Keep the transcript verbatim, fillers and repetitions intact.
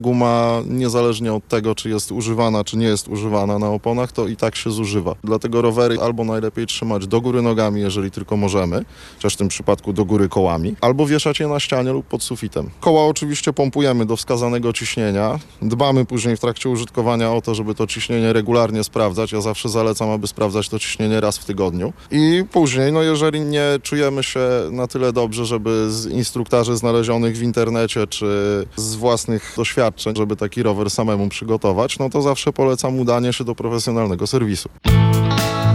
Guma, niezależnie od tego, czy jest używana, czy nie jest używana na oponach, to i tak się zużywa. Dlatego rowery albo najlepiej trzymać do góry nogami, jeżeli tylko możemy, chociaż w tym przypadku do góry kołami, albo wieszać je na ścianie lub pod sufitem. Koła oczywiście pompujemy do wskazanego ciśnienia. Dbamy później w trakcie użytkowania o to, żeby to ciśnienie regularnie sprawdzać. Ja zawsze zalecam, aby sprawdzać to ciśnienie raz w tygodniu. I później, no jeżeli nie czujemy się na tyle dobrze, żeby z instruktarzy znalezionych w internecie, czy z własnych doświadczeń, żeby taki rower samemu przygotować, no to zawsze polecam udanie się do profesjonalnego serwisu.